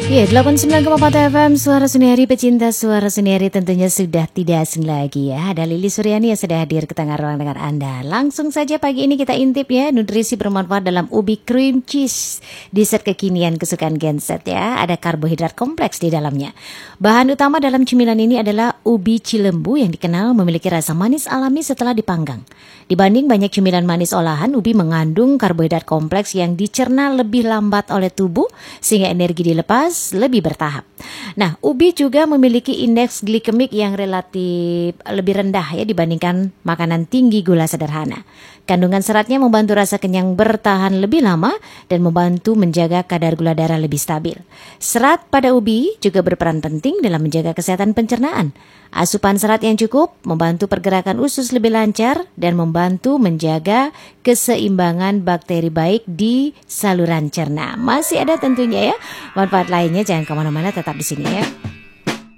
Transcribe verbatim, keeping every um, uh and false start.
Ya, delapan puluh sembilan koma empat F M, Suara Seniari, pecinta Suara Seniari tentunya sudah tidak asing lagi ya. Ada Lili Suryani yang sudah hadir ke tengah ruang dengan Anda. Langsung saja pagi ini kita intip ya, nutrisi bermanfaat dalam ubi cream cheese. Dessert kekinian kesukaan Gen Z ya, ada karbohidrat kompleks di dalamnya. Bahan utama dalam cemilan ini adalah ubi cilembu yang dikenal memiliki rasa manis alami setelah dipanggang. Dibanding banyak cemilan manis olahan, ubi mengandung karbohidrat kompleks yang dicerna lebih lambat oleh tubuh sehingga energi dilepas lebih bertahap. Nah, ubi juga memiliki indeks glikemik yang relatif lebih rendah ya dibandingkan makanan tinggi gula sederhana. Kandungan seratnya membantu rasa kenyang bertahan lebih lama dan membantu menjaga kadar gula darah lebih stabil. Serat pada ubi juga berperan penting dalam menjaga kesehatan pencernaan. Asupan serat yang cukup membantu pergerakan usus lebih lancar dan membantu menjaga keseimbangan bakteri baik di saluran cerna. Masih ada tentunya ya manfaat lainnya, jangan kemana-mana, tetap di sini ya.